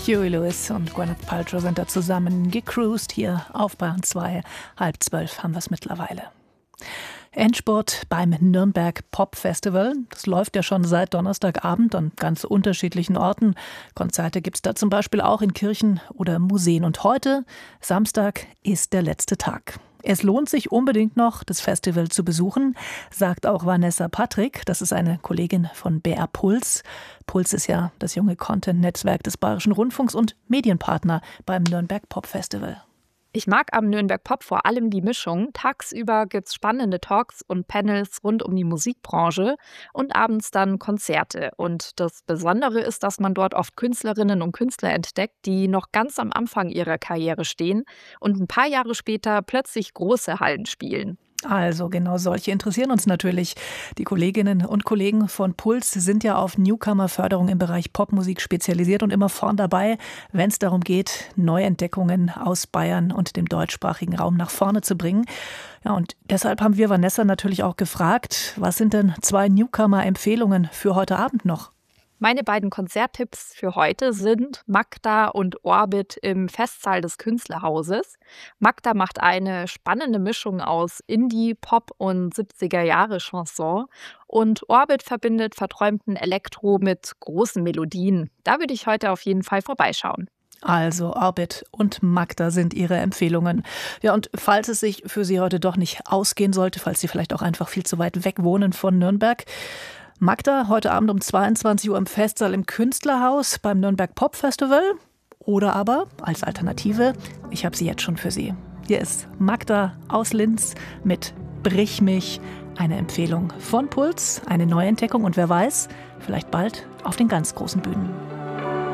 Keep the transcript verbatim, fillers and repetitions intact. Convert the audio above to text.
Huey Lewis und Gwyneth Paltrow sind da zusammen gecruised hier auf Bayern zwei. Halb zwölf haben wir es mittlerweile. Endspurt beim Nürnberg Pop Festival. Das läuft ja schon seit Donnerstagabend an ganz unterschiedlichen Orten. Konzerte gibt es da zum Beispiel auch in Kirchen oder Museen. Und heute, Samstag, ist der letzte Tag. Es lohnt sich unbedingt noch, das Festival zu besuchen, sagt auch Vanessa Patrick. Das ist eine Kollegin von B R Puls. Puls ist ja das junge Content-Netzwerk des Bayerischen Rundfunks und Medienpartner beim Nürnberg Pop Festival. Ich mag am Nürnberg Pop vor allem die Mischung. Tagsüber gibt's spannende Talks und Panels rund um die Musikbranche und abends dann Konzerte. Und das Besondere ist, dass man dort oft Künstlerinnen und Künstler entdeckt, die noch ganz am Anfang ihrer Karriere stehen und ein paar Jahre später plötzlich große Hallen spielen. Also genau solche interessieren uns natürlich. Die Kolleginnen und Kollegen von Puls sind ja auf Newcomer-Förderung im Bereich Popmusik spezialisiert und immer vorn dabei, wenn es darum geht, Neuentdeckungen aus Bayern und dem deutschsprachigen Raum nach vorne zu bringen. Ja, und deshalb haben wir Vanessa natürlich auch gefragt, was sind denn zwei Newcomer-Empfehlungen für heute Abend noch? Meine beiden Konzerttipps für heute sind Magda und Orbit im Festsaal des Künstlerhauses. Magda macht eine spannende Mischung aus Indie, Pop und siebziger-Jahre-Chanson. Und Orbit verbindet verträumten Elektro mit großen Melodien. Da würde ich heute auf jeden Fall vorbeischauen. Also Orbit und Magda sind ihre Empfehlungen. Ja, und falls es sich für Sie heute doch nicht ausgehen sollte, falls Sie vielleicht auch einfach viel zu weit weg wohnen von Nürnberg, Magda heute Abend um zweiundzwanzig Uhr im Festsaal im Künstlerhaus beim Nürnberg Pop Festival. Oder aber als Alternative, ich habe sie jetzt schon für Sie. Hier ist Magda aus Linz mit Brich mich, eine Empfehlung von Puls, eine Neuentdeckung und wer weiß, vielleicht bald auf den ganz großen Bühnen.